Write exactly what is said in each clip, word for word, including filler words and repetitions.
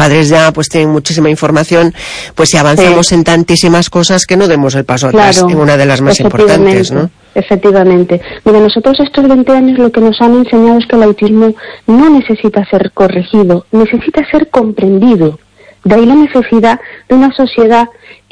padres ya pues tienen muchísima información, pues si avanzamos sí. en tantísimas cosas que no demos el paso atrás claro, en una de las más importantes, ¿no? Efectivamente. Mira, nosotros estos veinte años lo que nos han enseñado es que el autismo no necesita ser corregido, necesita ser comprendido. De ahí la necesidad de una sociedad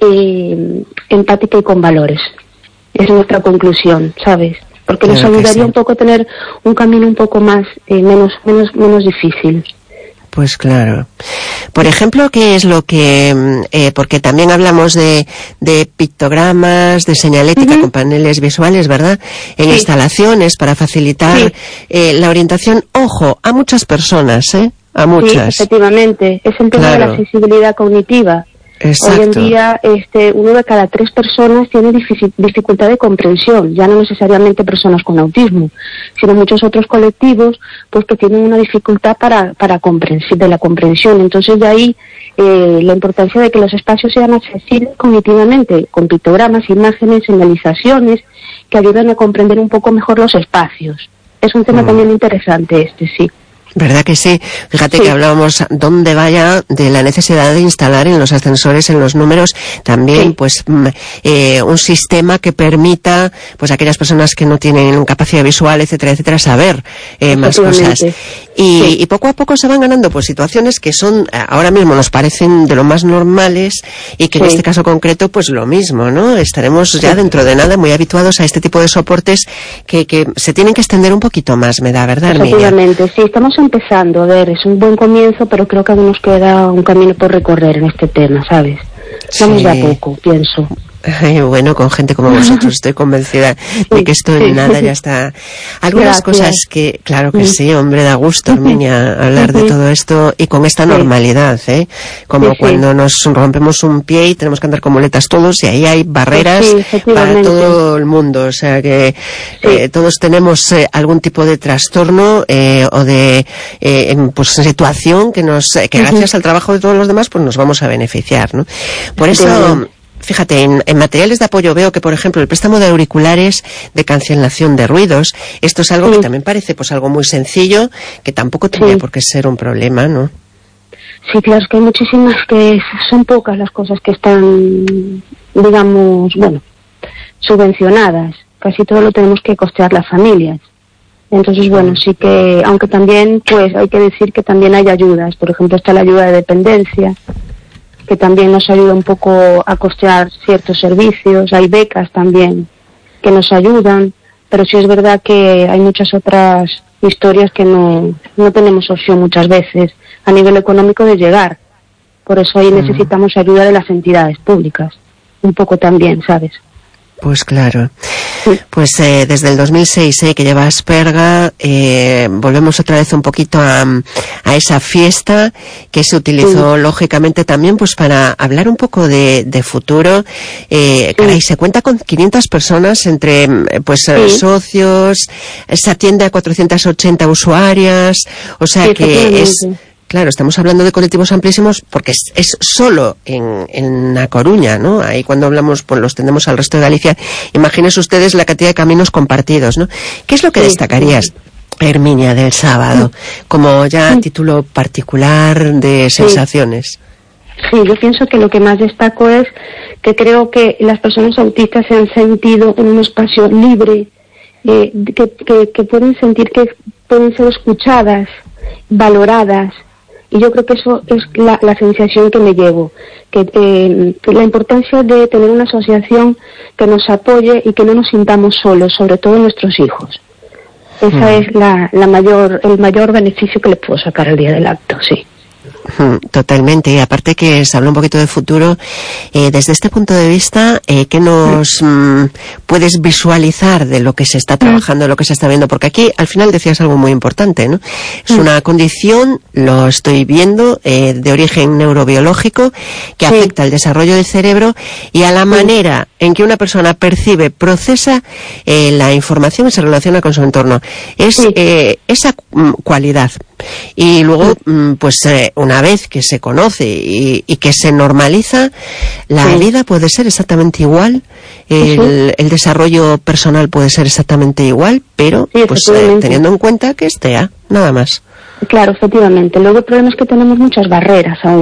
eh, empática y con valores. Es nuestra conclusión, ¿sabes? Porque nos claro ayudaría sí. un poco a tener un camino un poco más, eh, menos, menos, menos difícil. Pues claro. Por ejemplo, ¿qué es lo que...? Eh, porque también hablamos de, de pictogramas, de señalética uh-huh. con paneles visuales, ¿verdad? En sí. instalaciones para facilitar sí. eh, la orientación. Ojo, a muchas personas, ¿eh? A muchas. Sí, efectivamente. Es el tema claro. de la accesibilidad cognitiva. Exacto. Hoy en día, este, uno de cada tres personas tiene dific- dificultad de comprensión, ya no necesariamente personas con autismo, sino muchos otros colectivos, pues que tienen una dificultad para, para comprensión, de la comprensión. Entonces, de ahí, eh, la importancia de que los espacios sean accesibles cognitivamente, con pictogramas, imágenes, señalizaciones, que ayudan a comprender un poco mejor los espacios. Es un tema mm. también interesante este, sí. ¿Verdad que sí? Fíjate sí. que hablábamos donde vaya de la necesidad de instalar en los ascensores, en los números, también sí. pues eh, un sistema que permita pues a aquellas personas que no tienen capacidad visual, etcétera, etcétera, saber eh, más cosas. Y, sí. y poco a poco se van ganando pues situaciones que son, ahora mismo nos parecen de lo más normales y que sí. en este caso concreto pues lo mismo, ¿no? Estaremos sí. ya dentro de nada muy habituados a este tipo de soportes que, que se tienen que extender un poquito más, me da, ¿verdad, Herminia? Efectivamente, sí, estamos empezando, a ver, es un buen comienzo, pero creo que aún nos queda un camino por recorrer en este tema, ¿sabes? Vamos sí. de a poco, pienso. Ay, bueno, con gente como vosotros estoy convencida de que esto en nada ya está. Algunas Gracias. Cosas que, claro que sí, hombre, da gusto, Herminia, hablar de todo esto y con esta normalidad, ¿eh? Como sí, cuando sí. nos rompemos un pie y tenemos que andar con muletas todos y ahí hay barreras sí, para todo el mundo, o sea que sí. eh, todos tenemos eh, algún tipo de trastorno eh, o de eh, pues situación que nos que gracias uh-huh. al trabajo de todos los demás pues nos vamos a beneficiar, ¿no? Por eso fíjate, en, en materiales de apoyo veo que, por ejemplo, el préstamo de auriculares de cancelación de ruidos, esto es algo sí. que también parece pues algo muy sencillo, que tampoco tendría sí. por qué ser un problema, ¿no? Sí, claro, es que hay muchísimas que son pocas las cosas que están, digamos, bueno, subvencionadas. Casi todo lo tenemos que costear las familias. Entonces, bueno, sí que, aunque también, pues, hay que decir que también hay ayudas. Por ejemplo, está la ayuda de dependencia, que también nos ayuda un poco a costear ciertos servicios. Hay becas también que nos ayudan, pero sí es verdad que hay muchas otras historias que no, no tenemos opción muchas veces a nivel económico de llegar. Por eso ahí uh-huh. necesitamos ayuda de las entidades públicas, un poco también, ¿sabes? Pues claro. Pues eh, desde el dos mil seis eh, que lleva Asperga, eh, volvemos otra vez un poquito a, a esa fiesta que se utilizó sí. lógicamente también pues para hablar un poco de, de futuro. Eh, caray, se cuenta con quinientas personas entre pues sí. socios, se atiende a cuatrocientas ochenta usuarias, o sea sí, que es... Claro, estamos hablando de colectivos amplísimos porque es, es solo en, en A Coruña, ¿no? Ahí cuando hablamos, pues los tendemos al resto de Galicia. Imagínense ustedes la cantidad de caminos compartidos, ¿no? ¿Qué es lo que sí, destacarías, sí. Herminia, del sábado, como ya título particular de sensaciones? Sí, yo pienso que lo que más destaco es que creo que las personas autistas se han sentido en un espacio libre, eh, que, que, que pueden sentir que pueden ser escuchadas, valoradas. Y yo creo que eso es la, la sensación que me llevo, que, eh, que la importancia de tener una asociación que nos apoye y que no nos sintamos solos, sobre todo nuestros hijos. Esa mm. es la, la mayor, el mayor beneficio que les puedo sacar el día del acto, sí. Totalmente, y aparte que se habla un poquito de futuro, eh, desde este punto de vista, eh, ¿qué nos mm, puedes visualizar de lo que se está trabajando, de lo que se está viendo? Porque aquí al final decías algo muy importante, ¿no? Es una condición, lo estoy viendo, eh, de origen neurobiológico que sí. afecta al desarrollo del cerebro y a la manera en que una persona percibe, procesa eh, la información y se relaciona con su entorno. Es sí. eh, esa mm, cualidad. Y luego, mm, pues eh, una vez que se conoce y, y que se normaliza, la sí. vida puede ser exactamente igual, el, uh-huh. el desarrollo personal puede ser exactamente igual, pero sí, pues eh, teniendo en cuenta que es T E A, nada más. Claro, efectivamente. Luego el problema es que tenemos muchas barreras aún.